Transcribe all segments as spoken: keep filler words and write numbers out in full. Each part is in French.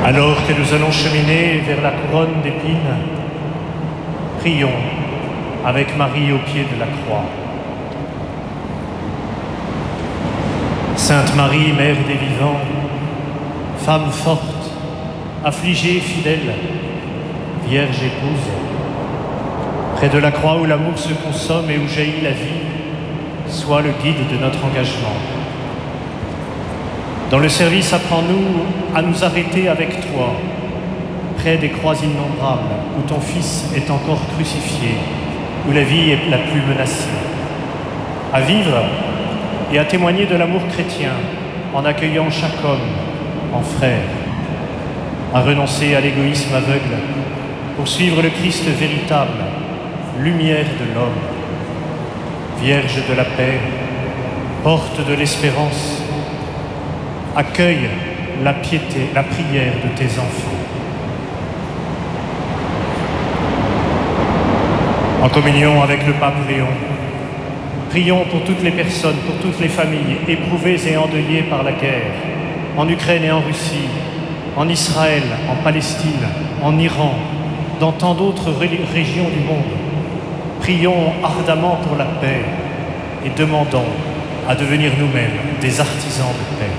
Alors que nous allons cheminer vers la couronne d'épines, prions avec Marie au pied de la croix. Sainte Marie, Mère des vivants, femme forte, affligée, fidèle, Vierge épouse, près de la croix où l'amour se consomme et où jaillit la vie, sois le guide de notre engagement. Dans le service, apprends-nous à nous arrêter avec toi, près des croix innombrables, où ton Fils est encore crucifié, où la vie est la plus menacée. À vivre et à témoigner de l'amour chrétien, en accueillant chaque homme en frère. À renoncer à l'égoïsme aveugle, pour suivre le Christ véritable, lumière de l'homme. Vierge de la paix, porte de l'espérance, accueille la piété, la prière de tes enfants. En communion avec le pape Léon, prions pour toutes les personnes, pour toutes les familles éprouvées et endeuillées par la guerre, en Ukraine et en Russie, en Israël, en Palestine, en Iran, dans tant d'autres ré- régions du monde. Prions ardemment pour la paix et demandons à devenir nous-mêmes des artisans de paix.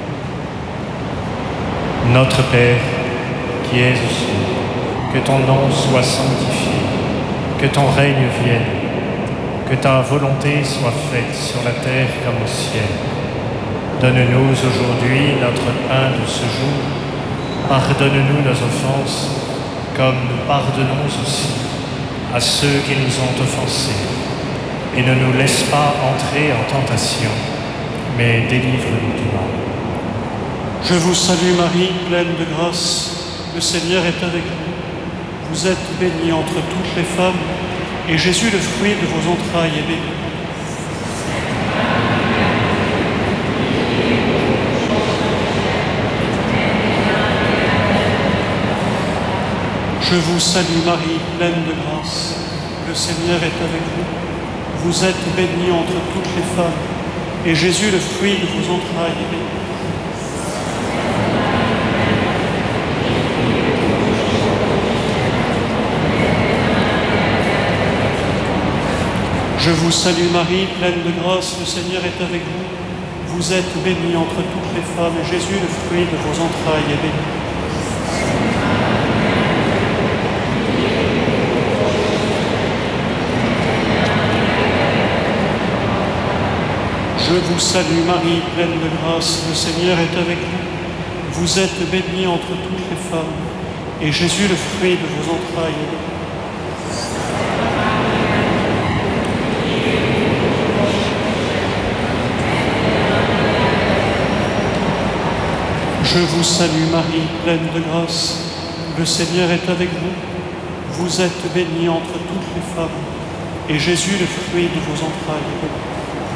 Notre Père, qui es aux cieux, que ton nom soit sanctifié, que ton règne vienne, que ta volonté soit faite sur la terre comme au ciel. Donne-nous aujourd'hui notre pain de ce jour. Pardonne-nous nos offenses, comme nous pardonnons aussi à ceux qui nous ont offensés. Et ne nous laisse pas entrer en tentation, mais délivre-nous du mal. Je vous salue Marie, pleine de grâce, le Seigneur est avec vous. Vous êtes bénie entre toutes les femmes, et Jésus, le fruit de vos entrailles, est béni. Je vous salue Marie, pleine de grâce, le Seigneur est avec vous. Vous êtes bénie entre toutes les femmes, et Jésus, le fruit de vos entrailles, est béni. Je vous salue Marie, pleine de grâce, le Seigneur est avec vous. Vous êtes bénie entre toutes les femmes, et Jésus, le fruit de vos entrailles, est béni. Je vous salue Marie, pleine de grâce, le Seigneur est avec vous. Vous êtes bénie entre toutes les femmes, et Jésus, le fruit de vos entrailles, est béni. Je vous salue Marie, pleine de grâce, le Seigneur est avec vous. Vous êtes bénie entre toutes les femmes, et Jésus, le fruit de vos entrailles, est béni.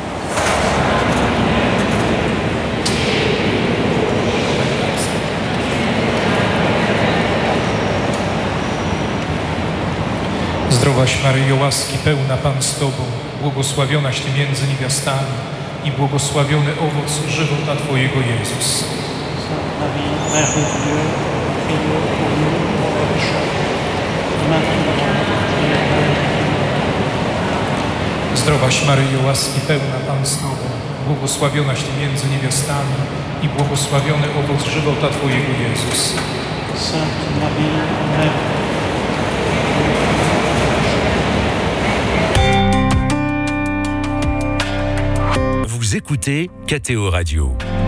Zdrowaś Maryjo, łaski pełna, Pan z Tobą, błogosławionaś Ty między niewiastami i błogosławiony owoc żywota Twojego, Jezus. Marie, Mère de Dieu, priez pour nous pauvres pécheurs, maintenant et à l'heure de notre mort. Zdrowaś Maryjo, łaski pełna, Pan z Tobą, błogosławionaś Ty między niewiastami i błogosławiony owoc żywota Twojego, Jezus. Sainte Marie, Mère de Dieu, Vous écoutez K T O Radio.